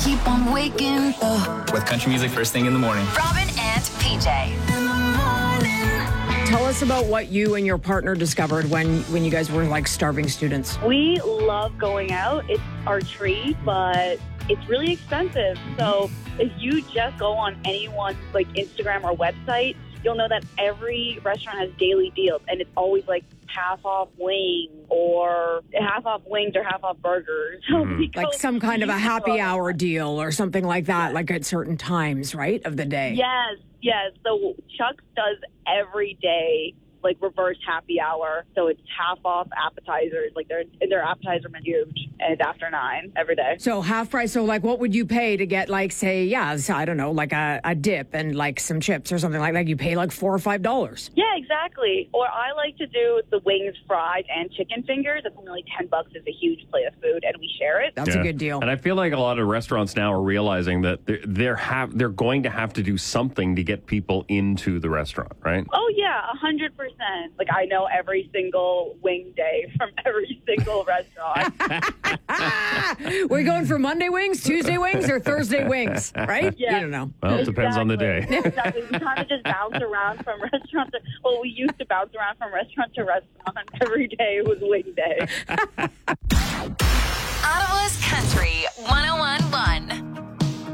Keep on waking up. With country music first thing in the morning. Robin and PJ. In the morning. Tell us about what you and your partner discovered when you guys were like starving students. We love going out. It's our treat, but it's really expensive. So if you just go on anyone's like Instagram or website, you'll know that every restaurant has daily deals, and it's always like half off wings or half off burgers. So Like some kind of a happy hour deal or something like that, like at certain times, right, of the day. Yes. So Chuck's does every day, like reverse happy hour. So it's half off appetizers. Like their appetizer menu huge, and it's after 9 every day. So half price. So like, what would you pay to get like, say, I don't know, like a dip and like some chips or something like that? You pay like $4 or $5. Yeah, exactly. Or I like to do the wings, fries, and chicken fingers. It's only like $10 is a huge plate of food, and we share it. That's a good deal. And I feel like a lot of restaurants now are realizing that they're going to have to do something to get people into the restaurant, right? Oh yeah, 100%. Like I know every single wing day from every single restaurant. We're going for Monday wings, Tuesday wings, or Thursday wings, right? Yeah. You don't know. Well, it depends on the day. Exactly. We kind of just bounce around from restaurant to, we used to bounce around from restaurant to restaurant. Every day was wing day. Ottawa's Country 101.1.